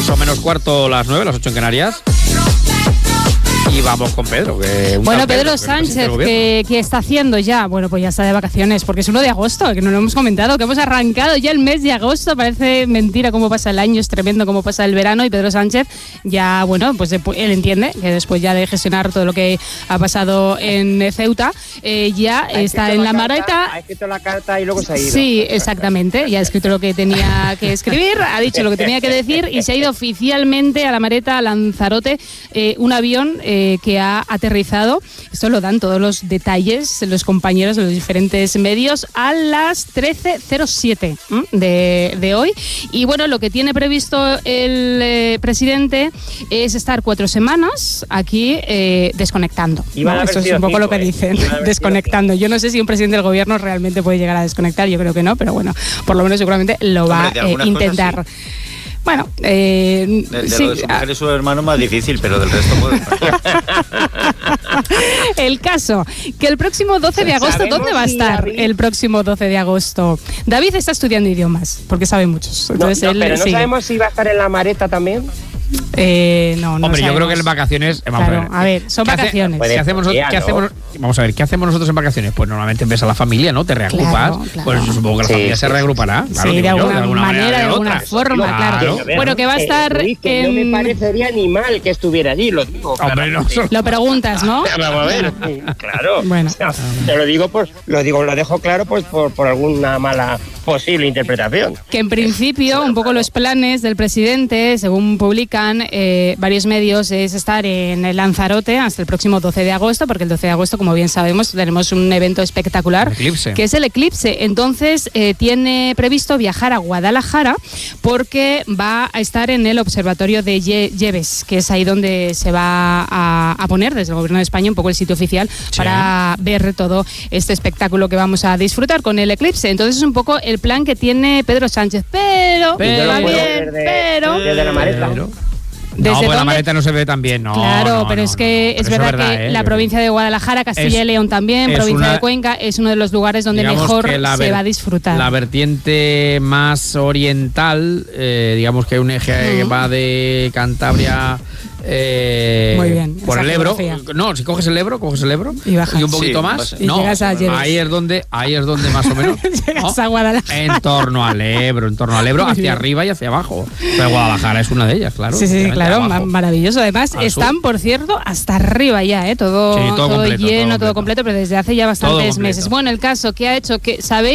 8 menos cuarto, las 9, las 8 en Canarias. Y vamos con Pedro. Pedro Sánchez, ¿qué está haciendo ya? Bueno, pues ya está de vacaciones, porque es 1 de agosto, que no lo hemos comentado, que hemos arrancado ya el mes de agosto. Parece mentira cómo pasa el año, es tremendo cómo pasa el verano. Y Pedro Sánchez ya, bueno, pues él entiende que después ya de gestionar todo lo que ha pasado en Ceuta, ya está en la maleta. Ha escrito la carta y luego se ha ido. Sí, exactamente. Ya ha escrito lo que tenía que escribir, ha dicho lo que tenía que decir y se ha ido oficialmente a la maleta, a Lanzarote, un avión que ha aterrizado. Esto lo dan todos los detalles los compañeros de los diferentes medios a las 13:07 de hoy. Y bueno, lo que tiene previsto el presidente es estar 4 semanas aquí desconectando. ¿No? Eso es un poco lo que dicen, desconectando. Yo no sé si un presidente del gobierno realmente puede llegar a desconectar, yo creo que no, pero bueno, por lo menos seguramente lo va a intentar. Bueno, de sí, lo de su mujer y su hermano más difícil, pero del resto puede. El caso, que el próximo 12 de agosto, ¿dónde va a estar David? El próximo 12 de agosto. David está estudiando idiomas, porque sabe muchos. Entonces pero no sabemos si va a estar en la maleta también. No Hombre, sabemos. yo creo que en vacaciones. Claro, a ver, son vacaciones. ¿Qué hacemos? Vamos a ver, ¿qué hacemos nosotros en vacaciones? Pues normalmente ves a la familia, ¿no? Te reagrupas. Claro. Pues supongo que la familia se reagrupará. Claro, sí, de alguna manera, de alguna forma, claro. Bueno, que va a estar. Que no me parecería ni mal que estuviera allí, lo digo. Hombre, no. Lo preguntas, ¿no? Vamos a ver, claro. Bueno. Te lo digo, lo dejo claro pues por alguna mala posible interpretación. Que en principio, un poco los planes del presidente, según publican varios medios, es estar en el Lanzarote hasta el próximo 12 de agosto, porque el 12 de agosto, como bien sabemos, tenemos un evento espectacular, que es el eclipse. Entonces, tiene previsto viajar a Guadalajara porque va a estar en el observatorio de Lleves, que es ahí donde se va a poner desde el gobierno de España un poco el sitio oficial para ver todo este espectáculo que vamos a disfrutar con el eclipse. Entonces, es un poco el plan que tiene Pedro Sánchez, pero desde la maleta. No, pues la maleta no se ve tan bien, no. Claro, pero es que es verdad que la provincia de Guadalajara, Castilla y León también, provincia de Cuenca, es uno de los lugares donde mejor se va a disfrutar. La vertiente más oriental, digamos que hay un eje que va de Cantabria muy bien, por el Ebro. No, si coges el Ebro y bajas. Y un poquito más. Y llegas a Lleves. Ahí es donde más o menos. Llegas a Guadalajara. En torno al Ebro, hacia arriba y hacia abajo. Pero Guadalajara es una de ellas, claro. Sí, claro, maravilloso. Además, están, por cierto, hasta arriba ya, todo completo, lleno, todo completo, pero desde hace ya bastantes meses. Bueno, el caso que ha hecho que, ¿sabéis?